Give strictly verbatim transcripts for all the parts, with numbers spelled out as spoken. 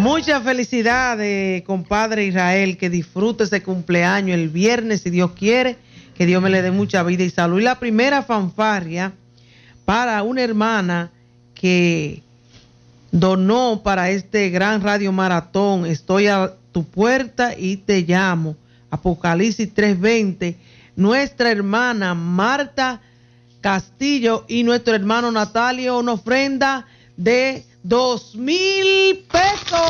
Muchas felicidades, compadre Israel, que disfrute ese cumpleaños el viernes, si Dios quiere, que Dios me le dé mucha vida y salud. Y la primera fanfarria para una hermana que donó para este gran radio maratón, Estoy a tu puerta y te llamo, Apocalipsis tres veinte, nuestra hermana Marta Castillo y nuestro hermano Natalio, una ofrenda de dos mil pesos.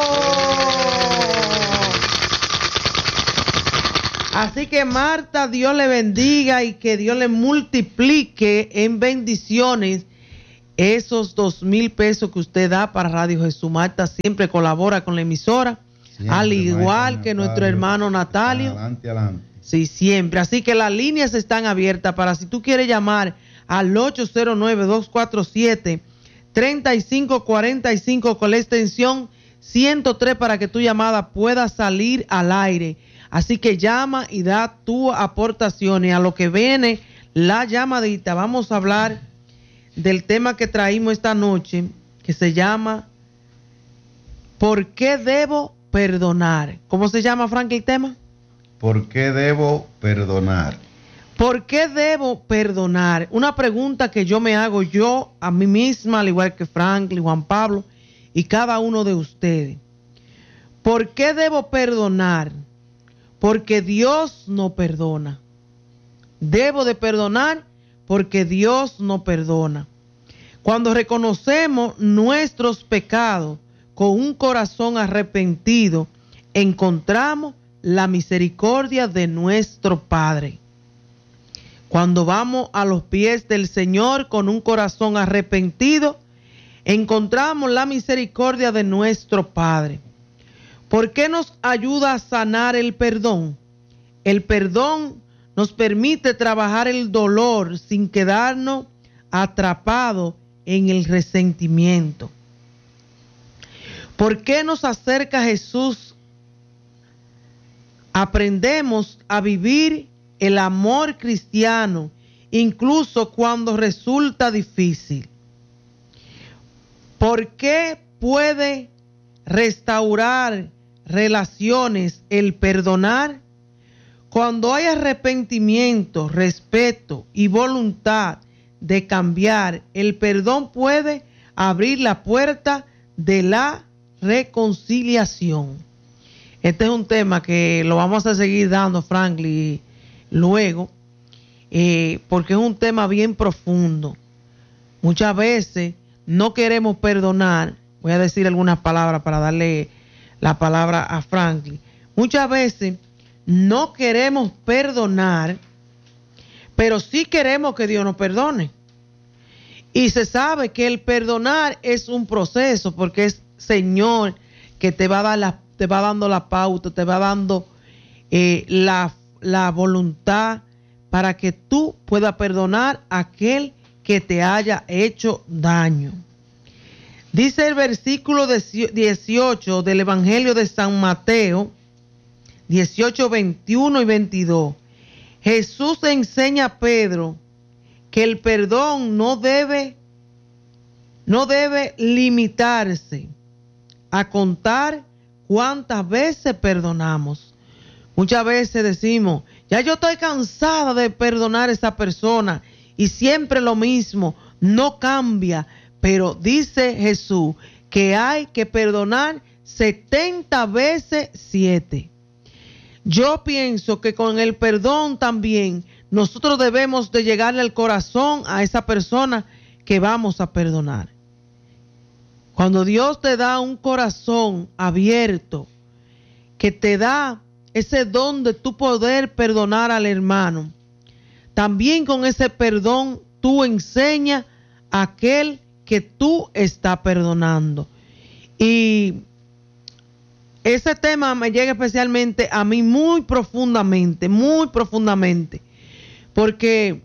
Así que Marta, Dios le bendiga y que Dios le multiplique en bendiciones esos dos mil pesos que usted da para Radio Jesús. Marta siempre colabora con la emisora, siempre, al igual Marta, que Natalio, nuestro hermano Natalio. Adelante, adelante. Sí, siempre. Así que las líneas están abiertas para si tú quieres llamar al ocho cero nueve, dos cuatro siete, tres cinco cuatro cinco con la extensión ciento tres para que tu llamada pueda salir al aire. Así que llama y da tu aportación. Y a lo que viene la llamadita, vamos a hablar del tema que traímos esta noche, que se llama ¿por qué debo perdonar? ¿Cómo se llama, Frank, el tema? ¿Por qué debo perdonar? ¿Por qué debo perdonar? Una pregunta que yo me hago yo a mí misma, al igual que Franklin, Juan Pablo y cada uno de ustedes. ¿Por qué debo perdonar? Porque Dios no perdona. Debo de perdonar porque Dios no perdona. Cuando reconocemos nuestros pecados con un corazón arrepentido, encontramos la misericordia de nuestro Padre. Cuando vamos a los pies del Señor con un corazón arrepentido, encontramos la misericordia de nuestro Padre. ¿Por qué nos ayuda a sanar el perdón? El perdón nos permite trabajar el dolor sin quedarnos atrapados en el resentimiento. ¿Por qué nos acerca a Jesús? Aprendemos a vivir el amor cristiano, incluso cuando resulta difícil. ¿Por qué puede restaurar relaciones el perdonar? Cuando hay arrepentimiento, respeto y voluntad de cambiar, el perdón puede abrir la puerta de la reconciliación. Este es un tema que lo vamos a seguir dando, Franklin, luego, eh, porque es un tema bien profundo. Muchas veces no queremos perdonar. Voy a decir algunas palabras para darle la palabra a Franklin. Muchas veces no queremos perdonar, pero sí queremos que Dios nos perdone. Y se sabe que el perdonar es un proceso, porque es Señor que te va a dar la, te va dando la pauta, te va dando eh, la, la voluntad para que tú puedas perdonar a aquel que te haya hecho daño. Dice el versículo dieciocho del Evangelio de San Mateo, dieciocho, veintiuno y veintidós. Jesús enseña a Pedro que el perdón no debe, no debe limitarse a contar cuántas veces perdonamos. Muchas veces decimos, ya yo estoy cansada de perdonar a esa persona y siempre lo mismo, no cambia. Pero dice Jesús que hay que perdonar setenta veces siete. Yo pienso que con el perdón también nosotros debemos de llegarle al corazón a esa persona que vamos a perdonar. Cuando Dios te da un corazón abierto, que te da ese don de tu poder perdonar al hermano, también con ese perdón tú enseñas a aquel que tú estás perdonando. Y ese tema me llega especialmente a mí muy profundamente, muy profundamente, porque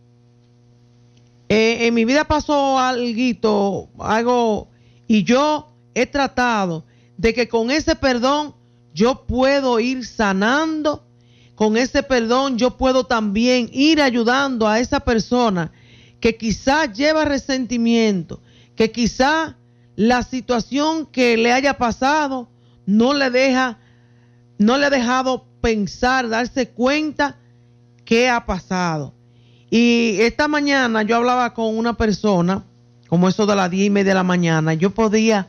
eh, en mi vida pasó algo, algo, y yo he tratado de que con ese perdón yo puedo ir sanando, con ese perdón yo puedo también ir ayudando a esa persona que quizás lleva resentimiento, que quizás la situación que le haya pasado no le deja, no le ha dejado pensar, darse cuenta qué ha pasado. Y esta mañana yo hablaba con una persona, como eso de las diez y media de la mañana, yo podía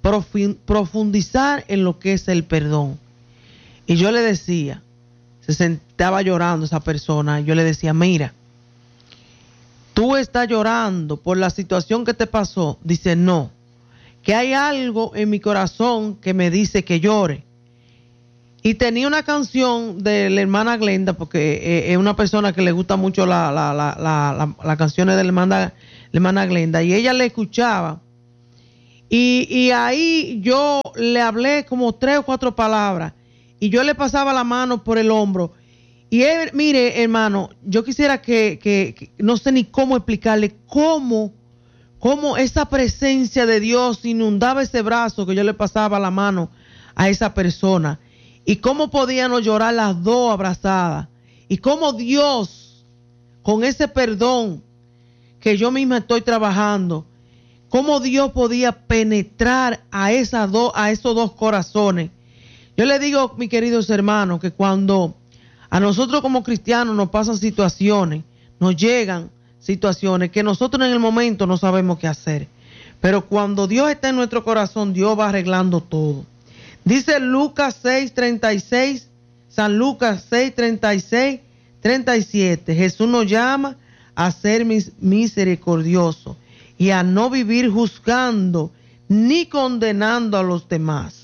profundizar en lo que es el perdón. Y yo le decía, se sentaba llorando esa persona, yo le decía, mira, tú estás llorando por la situación que te pasó. Dice, no, que hay algo en mi corazón que me dice que llore. Y tenía una canción de la hermana Glenda, porque eh, es una persona que le gusta mucho las la, la, la, la, la canciones de la hermana, la hermana Glenda, y ella le escuchaba. Y, y ahí yo le hablé como tres o cuatro palabras, y yo le pasaba la mano por el hombro. Y él, mire, hermano, yo quisiera que, que, que no sé ni cómo explicarle cómo, cómo esa presencia de Dios inundaba ese brazo que yo le pasaba la mano a esa persona. Y cómo podíamos llorar las dos abrazadas. Y cómo Dios, con ese perdón que yo misma estoy trabajando, cómo Dios podía penetrar a, esas dos, a esos dos corazones. Yo le digo, mis queridos hermanos, que cuando a nosotros como cristianos nos pasan situaciones, nos llegan situaciones que nosotros en el momento no sabemos qué hacer. Pero cuando Dios está en nuestro corazón, Dios va arreglando todo. Dice Lucas seis, treinta y seis, San Lucas seis, treinta y seis, treinta y siete. Jesús nos llama a ser mis, misericordioso y a no vivir juzgando ni condenando a los demás.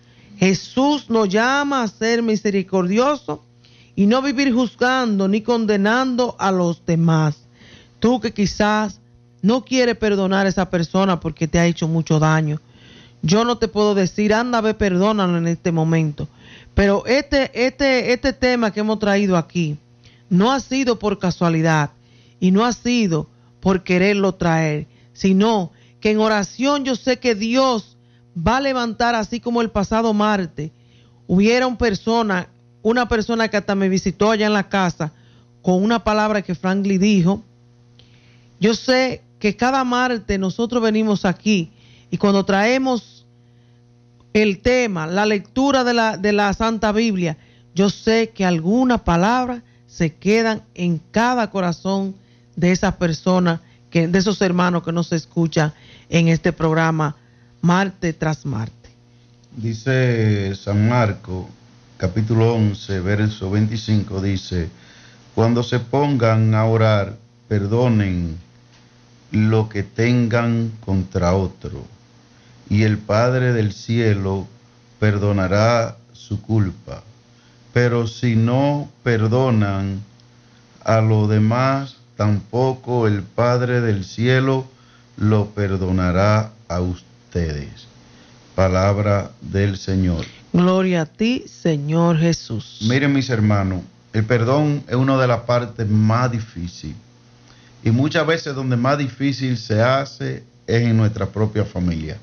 Jesús nos llama a ser misericordioso y no vivir juzgando ni condenando a los demás. Tú que quizás no quieres perdonar a esa persona porque te ha hecho mucho daño, yo no te puedo decir, anda, ve, perdónalo en este momento. Pero este, este, este tema que hemos traído aquí no ha sido por casualidad y no ha sido por quererlo traer, sino que en oración yo sé que Dios va a levantar, así como el pasado martes hubiera una persona, una persona que hasta me visitó allá en la casa con una palabra que Franklin dijo. Yo sé que cada martes nosotros venimos aquí y cuando traemos el tema, la lectura de la, de la Santa Biblia, yo sé que algunas palabras se quedan en cada corazón de esas personas, que, de esos hermanos que nos escuchan en este programa martes tras martes. Dice San Marcos, capítulo once, verso veinticinco, dice, cuando se pongan a orar, perdonen lo que tengan contra otro, y el Padre del cielo perdonará su culpa. Pero si no perdonan a los demás, tampoco el Padre del cielo lo perdonará a ustedes. Palabra del Señor. Gloria a ti, Señor Jesús. Miren, mis hermanos, el perdón es una de las partes más difíciles. Y muchas veces donde más difícil se hace es en nuestra propia familia.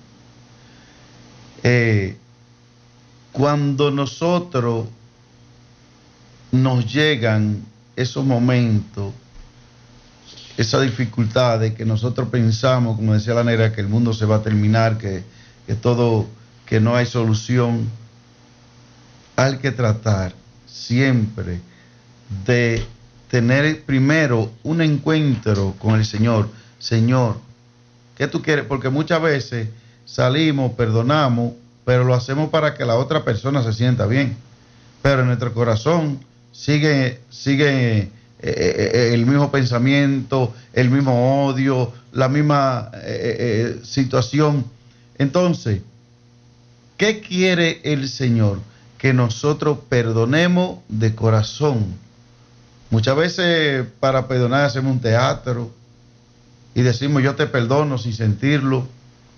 Eh, cuando nosotros nos llegan esos momentos, esas dificultades que nosotros pensamos, como decía la negra, que el mundo se va a terminar, que, que todo, que no hay solución, hay que tratar siempre de tener primero un encuentro con el Señor. Señor, ¿qué tú quieres? Porque muchas veces salimos, perdonamos, pero lo hacemos para que la otra persona se sienta bien. Pero en nuestro corazón sigue, sigue eh, eh, el mismo pensamiento, el mismo odio, la misma eh, eh, situación. Entonces, ¿qué quiere el Señor? Que nosotros perdonemos de corazón. Muchas veces para perdonar hacemos un teatro y decimos yo te perdono sin sentirlo.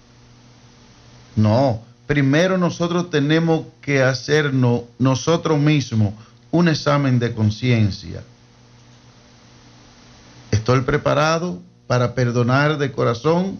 No, primero nosotros tenemos que hacernos nosotros mismos un examen de conciencia. ¿Estoy preparado para perdonar de corazón?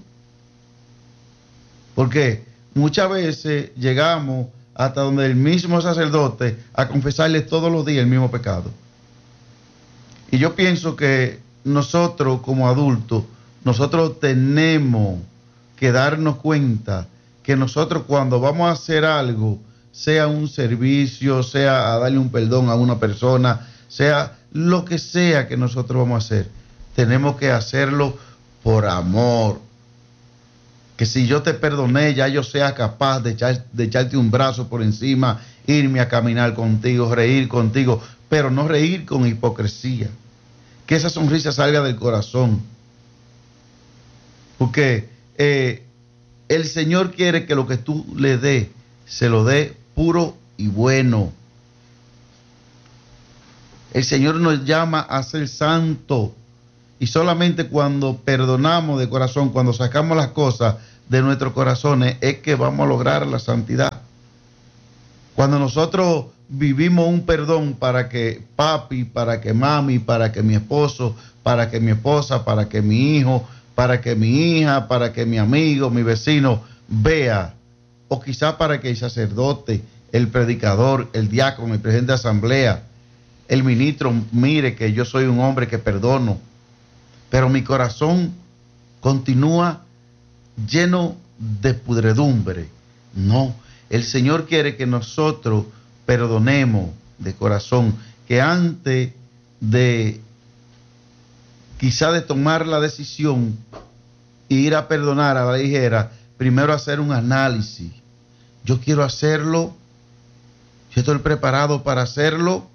Porque muchas veces llegamos hasta donde el mismo sacerdote a confesarle todos los días el mismo pecado. Y yo pienso que nosotros como adultos, nosotros tenemos que darnos cuenta que nosotros cuando vamos a hacer algo, sea un servicio, sea a darle un perdón a una persona, sea lo que sea que nosotros vamos a hacer, tenemos que hacerlo por amor. Que si yo te perdoné, ya yo sea capaz de, echar, de echarte un brazo por encima, irme a caminar contigo, reír contigo, pero no reír con hipocresía. Que esa sonrisa salga del corazón. Porque eh, el Señor quiere que lo que tú le des, se lo dé puro y bueno. El Señor nos llama a ser santos. Y solamente cuando perdonamos de corazón, cuando sacamos las cosas de nuestros corazones, es que vamos a lograr la santidad. Cuando nosotros vivimos un perdón para que papi, para que mami, para que mi esposo, para que mi esposa, para que mi hijo, para que mi hija, para que mi amigo, mi vecino vea, o quizás para que el sacerdote, el predicador, el diácono, el presidente de asamblea, el ministro mire que yo soy un hombre que perdono, pero mi corazón continúa lleno de pudredumbre. No, el Señor quiere que nosotros perdonemos de corazón, que antes de quizá de tomar la decisión e ir a perdonar a la ligera, primero hacer un análisis. Yo quiero hacerlo, yo estoy preparado para hacerlo,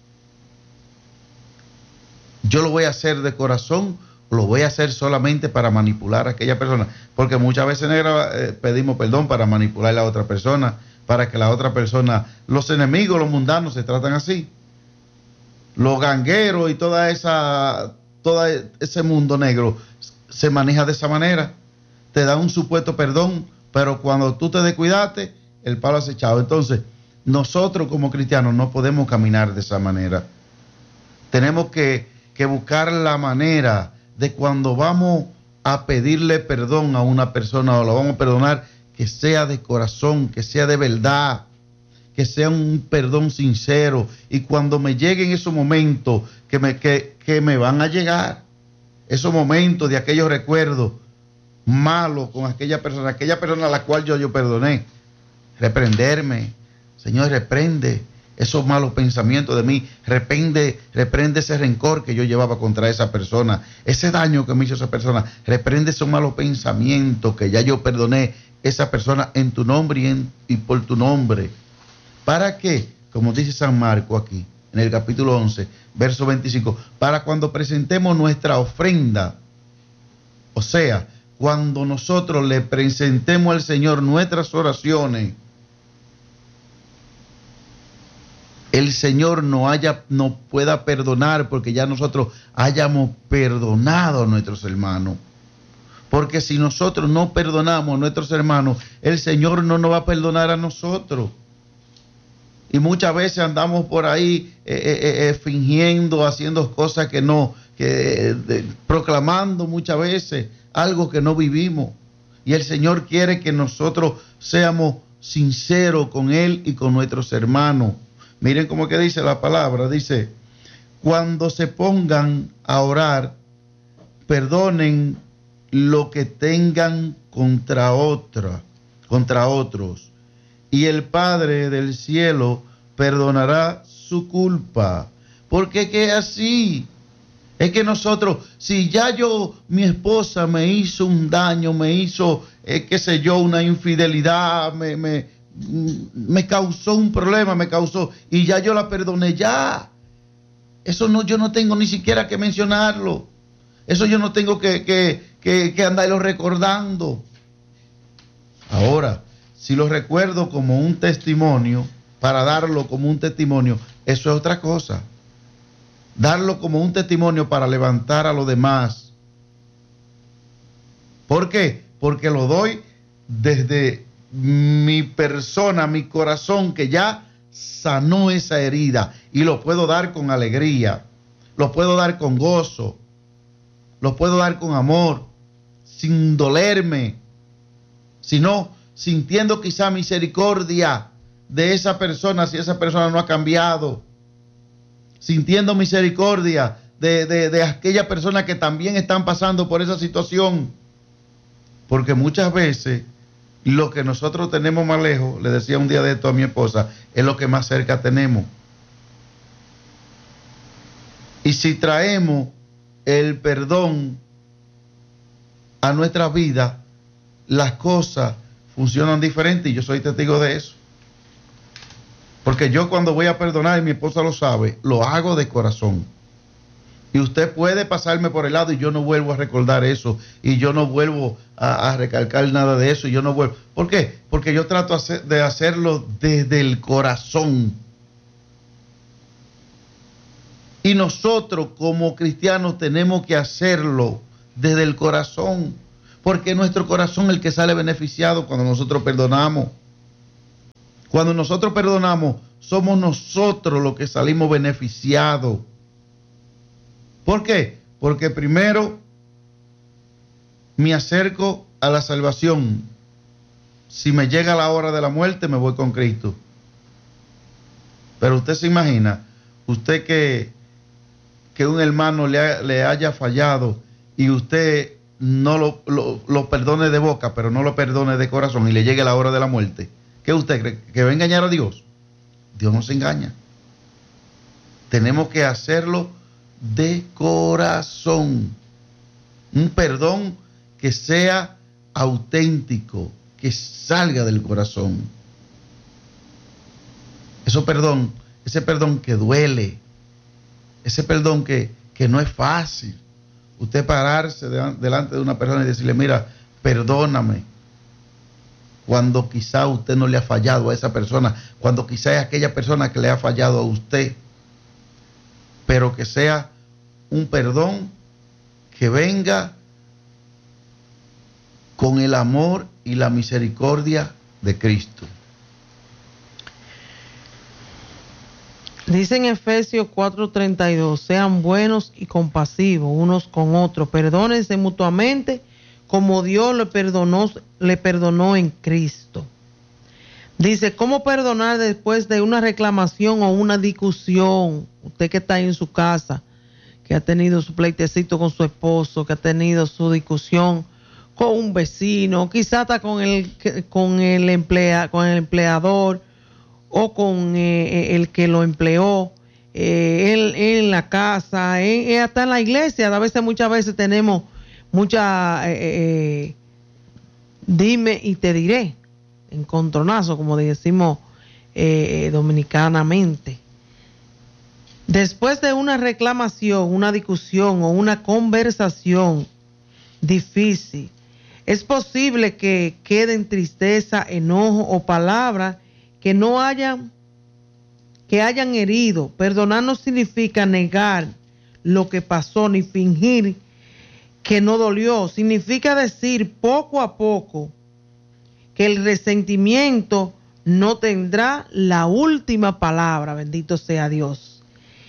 yo lo voy a hacer de corazón, lo voy a hacer solamente para manipular a aquella persona, porque muchas veces, negra, eh, pedimos perdón para manipular a la otra persona, para que la otra persona, los enemigos, los mundanos se tratan así, los gangueros y toda esa, todo ese mundo negro se maneja de esa manera, te da un supuesto perdón, pero cuando tú te descuidaste, el palo acechado. Entonces, nosotros como cristianos no podemos caminar de esa manera. Tenemos que, que buscar la manera de cuando vamos a pedirle perdón a una persona o lo vamos a perdonar, que sea de corazón, que sea de verdad, que sea un perdón sincero. Y cuando me lleguen esos momentos que me, que, que me van a llegar, esos momentos de aquellos recuerdos malos con aquella persona, aquella persona a la cual yo, yo perdoné, reprenderme. Señor, reprende esos malos pensamientos de mí, reprende, reprende ese rencor que yo llevaba contra esa persona, ese daño que me hizo esa persona, reprende esos malos pensamientos que ya yo perdoné esa persona en tu nombre y, en, y por tu nombre. ¿Para qué? Como dice San Marco aquí, en el capítulo once, verso veinticinco, para cuando presentemos nuestra ofrenda, o sea, cuando nosotros le presentemos al Señor nuestras oraciones, el Señor no haya, no pueda perdonar porque ya nosotros hayamos perdonado a nuestros hermanos. Porque si nosotros no perdonamos a nuestros hermanos, el Señor no nos va a perdonar a nosotros. Y muchas veces andamos por ahí eh, eh, eh, fingiendo, haciendo cosas que no, que, de, proclamando muchas veces algo que no vivimos. Y el Señor quiere que nosotros seamos sinceros con Él y con nuestros hermanos. Miren cómo que dice la palabra, dice, cuando se pongan a orar, perdonen lo que tengan contra otra, contra otros, y el Padre del cielo perdonará su culpa. Porque que es así, es que nosotros, si ya yo, mi esposa me hizo un daño, me hizo, eh, qué sé yo, una infidelidad, me, me, me causó un problema, me causó, y ya yo la perdoné, ya. Eso no, yo no tengo ni siquiera que mencionarlo. Eso yo no tengo que, que, que, que andarlo recordando. Ahora, si lo recuerdo como un testimonio, para darlo como un testimonio, eso es otra cosa. Darlo como un testimonio para levantar a los demás. ¿Por qué? Porque lo doy desde mi persona, mi corazón, que ya sanó esa herida, y lo puedo dar con alegría, lo puedo dar con gozo, lo puedo dar con amor, sin dolerme, sino sintiendo quizá misericordia de esa persona si esa persona no ha cambiado, sintiendo misericordia de, de, de aquella persona que también están pasando por esa situación. Porque muchas veces lo que nosotros tenemos más lejos, le decía un día de esto a mi esposa, es lo que más cerca tenemos. Y si traemos el perdón a nuestra vida, las cosas funcionan diferente, y yo soy testigo de eso. Porque yo cuando voy a perdonar, y mi esposa lo sabe, lo hago de corazón. Y usted puede pasarme por el lado y yo no vuelvo a recordar eso, y yo no vuelvo a, a recalcar nada de eso, y yo no vuelvo. ¿Por qué? Porque yo trato hacer, de hacerlo desde el corazón. Y nosotros como cristianos tenemos que hacerlo desde el corazón, porque nuestro corazón es el que sale beneficiado cuando nosotros perdonamos. Cuando nosotros perdonamos, somos nosotros los que salimos beneficiados. ¿Por qué? Porque primero me acerco a la salvación. Si me llega la hora de la muerte, me voy con Cristo. Pero usted se imagina, usted que, que un hermano le, ha, le haya fallado y usted no lo, lo, lo perdone de boca, pero no lo perdone de corazón, y le llegue la hora de la muerte. ¿Qué usted cree? ¿Que va a engañar a Dios? Dios no se engaña. Tenemos que hacerlo de corazón. Un perdón que sea auténtico, que salga del corazón. Eso perdón, ese perdón que duele, ese perdón que, que no es fácil. Usted pararse de, delante de una persona y decirle, mira, perdóname, cuando quizá usted no le ha fallado a esa persona, cuando quizá es aquella persona que le ha fallado a usted, pero que sea un perdón que venga con el amor y la misericordia de Cristo. Dice en Efesios cuatro treinta y dos, sean buenos y compasivos unos con otros, perdónense mutuamente como Dios le perdonó, le perdonó en Cristo. Dice, ¿cómo perdonar después de una reclamación o una discusión? Usted que está ahí en su casa, que ha tenido su pleitecito con su esposo, que ha tenido su discusión con un vecino, quizás hasta con el, con el, emplea, con el empleador o con eh, el que lo empleó, eh, él, él en la casa, eh, hasta en la iglesia. A veces, muchas veces tenemos mucha, eh, eh, dime y te diré, encontronazo, como decimos eh, dominicanamente. Después de una reclamación, una discusión o una conversación difícil, es posible que queden tristeza, enojo o palabras que no hayan, que hayan herido. Perdonar no significa negar lo que pasó ni fingir que no dolió. Significa decir poco a poco que el resentimiento no tendrá la última palabra. Bendito sea Dios.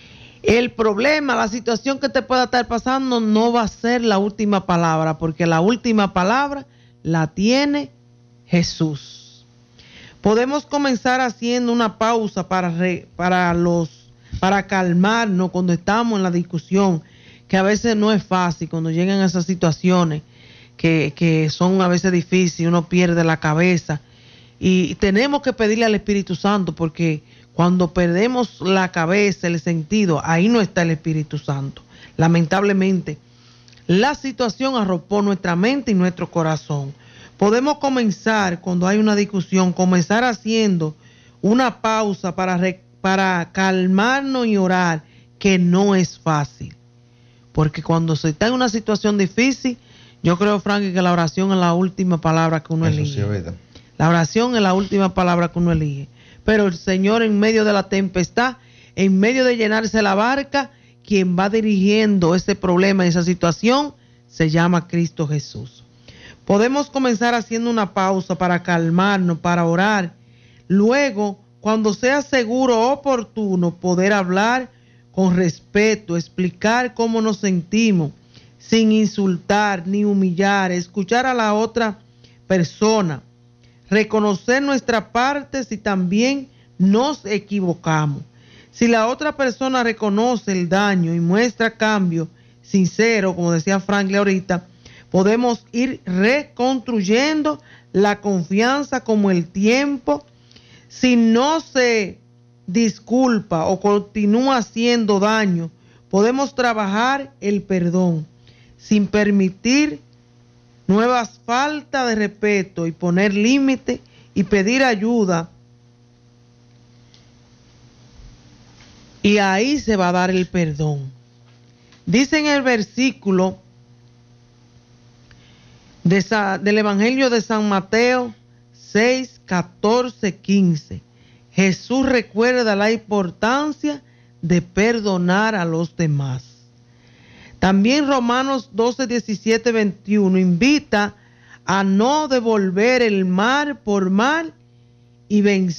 El problema, la situación que te pueda estar pasando no va a ser la última palabra, porque la última palabra la tiene Jesús. Podemos comenzar haciendo una pausa para, re, para, los, para calmarnos cuando estamos en la discusión, que a veces no es fácil, cuando llegan a esas situaciones que, que son a veces difíciles, uno pierde la cabeza. Y tenemos que pedirle al Espíritu Santo, porque cuando perdemos la cabeza, el sentido, ahí no está el Espíritu Santo. Lamentablemente, la situación arropó nuestra mente y nuestro corazón. Podemos comenzar, cuando hay una discusión, comenzar haciendo una pausa para, re, para calmarnos y orar, que no es fácil. Porque cuando se está en una situación difícil, yo creo, Frankie, que la oración es la última palabra que uno Eso elige. sí es verdad. La oración es la última palabra que uno elige. Pero el Señor, en medio de la tempestad, en medio de llenarse la barca, quien va dirigiendo ese problema, esa situación, se llama Cristo Jesús. Podemos comenzar haciendo una pausa para calmarnos, para orar. Luego, cuando sea seguro o oportuno, poder hablar con respeto, explicar cómo nos sentimos, sin insultar ni humillar, escuchar a la otra persona, reconocer nuestra parte si también nos equivocamos. Si la otra persona reconoce el daño y muestra cambio sincero, como decía Franklin ahorita, Podemos ir reconstruyendo la confianza como el tiempo. Si no se disculpa o continúa haciendo daño, podemos trabajar el perdón sin permitir nuevas faltas de respeto y poner límite y pedir ayuda. Y ahí se va a dar el perdón. Dice en el versículo de Sa- del Evangelio de San Mateo seis, catorce, quince. Jesús recuerda la importancia de perdonar a los demás. También Romanos doce, diecisiete, veintiuno invita a no devolver el mal por mal y vencer